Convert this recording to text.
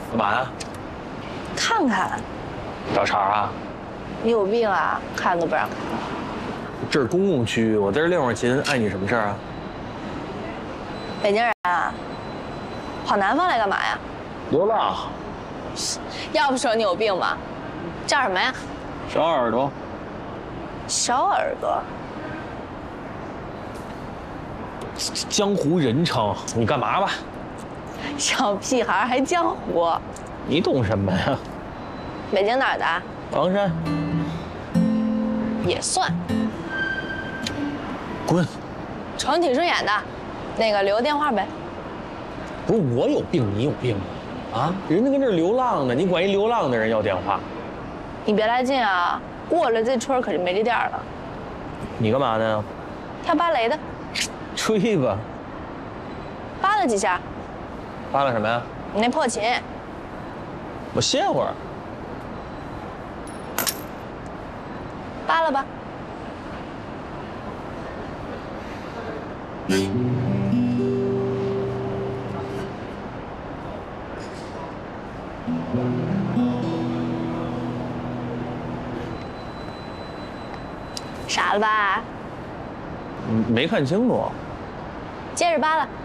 干嘛呀？ 看看， 找茬啊？ 你有病啊？看都不让看。 这是公共区域，我在这练会儿琴，碍你什么事儿啊？ 北京人啊，跑南方来干嘛呀？ 流浪。 要不说你有病吧？叫什么呀？ 小耳朵。 小耳朵。 江湖人称，你干嘛吧？ 小屁孩还江湖？ 你懂什么呀？ 北京哪儿的？ 房山。 也算。 滚！ 瞅你挺顺眼的，那个留个电话呗。 不是我有病，你有病吗？啊，人家跟这儿流浪呢，你管一流浪的人要电话？ 你别来劲啊！过了这村可就没这店了。 你干嘛呢？ 跳芭蕾的。 吹吧。 扒了几下。 扒了什么呀？ 你那破琴。 我歇会儿。 扒了吧。傻了吧？ 没看清楚。 接着扒了。